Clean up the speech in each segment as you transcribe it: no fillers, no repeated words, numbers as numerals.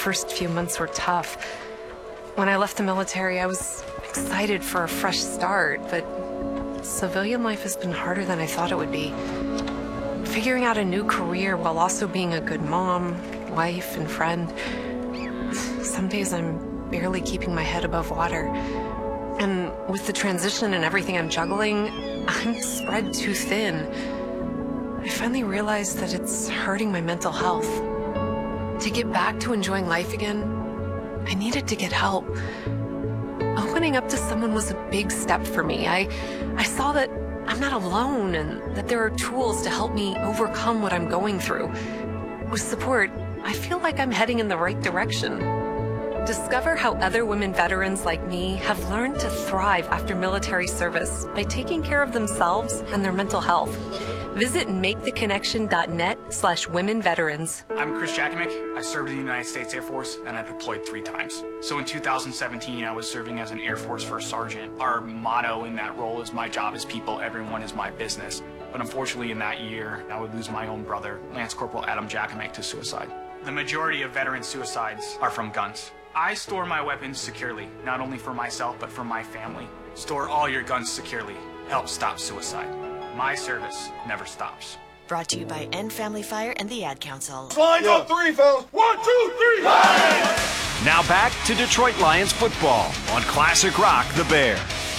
first few months were tough. When I left the military, I was excited for a fresh start, but civilian life has been harder than I thought it would be. Figuring out a new career while also being a good mom, wife, and friend. Some days I'm barely keeping my head above water. And with the transition and everything I'm juggling, I'm spread too thin. I finally realized that it's hurting my mental health. To get back to enjoying life again, I needed to get help. Opening up to someone was a big step for me. I saw that I'm not alone and that there are tools to help me overcome what I'm going through. With support, I feel like I'm heading in the right direction. Discover how other women veterans like me have learned to thrive after military service by taking care of themselves and their mental health. Visit maketheconnection.net/womenveterans. I'm Chris Jakimick. I served in the United States Air Force and I deployed 3 times. So in 2017, I was serving as an Air Force First Sergeant. Our motto in that role is "My job is people, everyone is my business." But unfortunately in that year, I would lose my own brother, Lance Corporal Adam Jakimick, to suicide. The majority of veteran suicides are from guns. I store my weapons securely, not only for myself, but for my family. Store all your guns securely. Help stop suicide. My service never stops. Brought to you by End Family Fire and the Ad Council. Lines on 3, fellas. 1, 2, 3. Lions! Now back to Detroit Lions football on Classic Rock The Bear.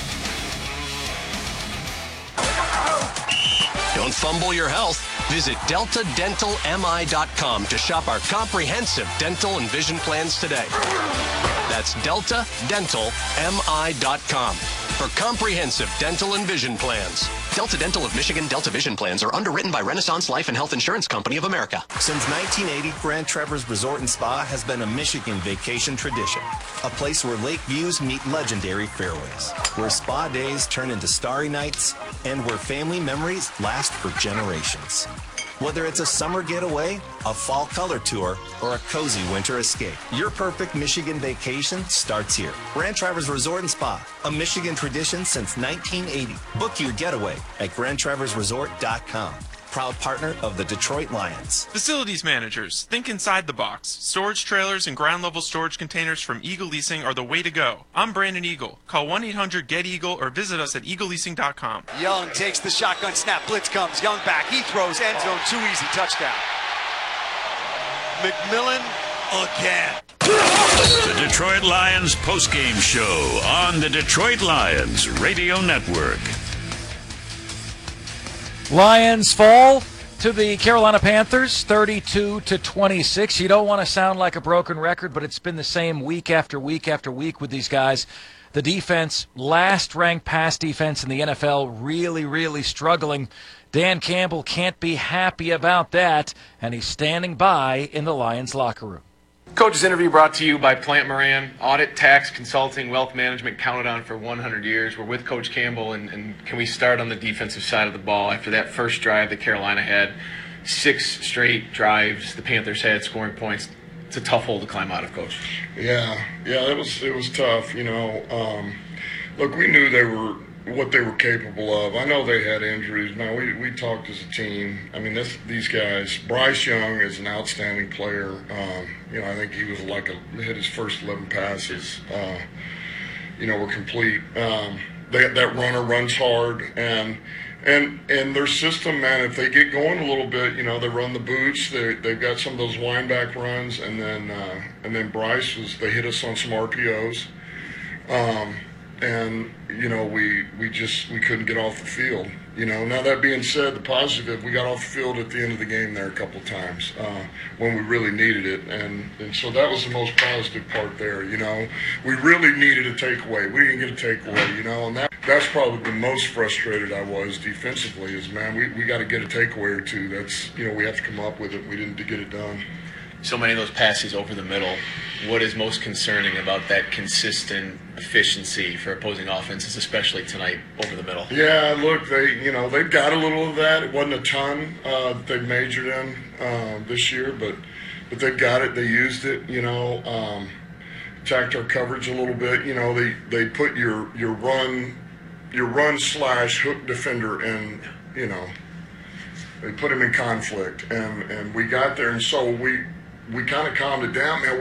Don't fumble your health. Visit DeltaDentalMI.com to shop our comprehensive dental and vision plans today. That's DeltaDentalMI.com for comprehensive dental and vision plans. Delta Dental of Michigan Delta Vision Plans are underwritten by Renaissance Life and Health Insurance Company of America. Since 1980, Grand Traverse Resort and Spa has been a Michigan vacation tradition. A place where lake views meet legendary fairways, where spa days turn into starry nights, and where family memories last for generations. Whether it's a summer getaway, a fall color tour, or a cozy winter escape, your perfect Michigan vacation starts here. Grand Traverse Resort and Spa, a Michigan tradition since 1980. Book your getaway at GrandTraverseResort.com. Proud partner of the Detroit Lions. Facilities managers, think inside the box. Storage trailers and ground-level storage containers from Eagle Leasing are the way to go. I'm Brandon Eagle. Call 1-800-GET-EAGLE or visit us at eagleleasing.com. Young takes the shotgun snap. Blitz comes. Young back. He throws. End zone. Too easy. Touchdown. McMillan again. The Detroit Lions postgame show on the Detroit Lions Radio Network. Lions fall to the Carolina Panthers, 32-26. You don't want to sound like a broken record, but it's been the same week after week after week with these guys. The defense, last-ranked pass defense in the NFL, really, really struggling. Dan Campbell can't be happy about that, and he's standing by in the Lions locker room. Coach's interview brought to you by Plant Moran. Audit, tax, consulting, wealth management counted on for 100 years. We're with Coach Campbell, and can we start on the defensive side of the ball? After that first drive that Carolina had, 6 straight drives the Panthers had scoring points. It's a tough hole to climb out of, Coach. Yeah, it was tough. Look, we knew what they were capable of. I know they had injuries. Now we talked as a team. I mean, these guys. Bryce Young is an outstanding player. I think he was hit his first 11 passes. Were complete. That runner runs hard, and their system, man. If they get going a little bit, they run the boots. They've got some of those wind-back runs, and then Bryce they hit us on some RPOs. And we couldn't get off the field. Now that being said, the positive, we got off the field at the end of the game there a couple of times when we really needed it, and so that was the most positive part there. We really needed a takeaway. We didn't get a takeaway. And that's probably the most frustrated I was defensively. Is we got to get a takeaway or two. That's we have to come up with it. We didn't get it done. So many of those passes over the middle. What is most concerning about that consistent efficiency for opposing offenses, especially tonight over the middle? Yeah, look, they've got a little of that. It wasn't a ton that they majored in this year, but they've got it. They used it. Attacked our coverage a little bit. They put your run / hook defender in. They put him in conflict, and we got there, and so we kind of calmed it down. Man,